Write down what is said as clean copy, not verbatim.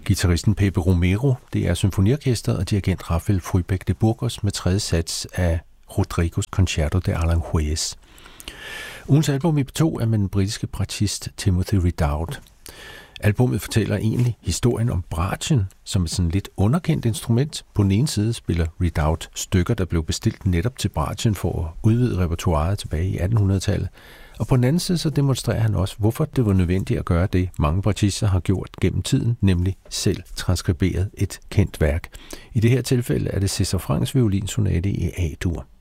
guitaristen Pepe Romero, det er symfoniorkestret og dirigent Rafael Frühbeck de Burgos med tredje sats af Rodrigos Concerto de Aranjuez. Ugens album i P2 er med den britiske bratschist Timothy Ridout. Albummet fortæller egentlig historien om bratschen, som et sådan lidt underkendt instrument. På den ene side spiller Ridout stykker, der blev bestilt netop til bratschen for at udvide repertoiret tilbage i 1800-tallet. Og på den anden side så demonstrerer han også, hvorfor det var nødvendigt at gøre det, mange bratschister har gjort gennem tiden, nemlig selv transkriberet et kendt værk. I det her tilfælde er det César Francs violinsonate i A-dur.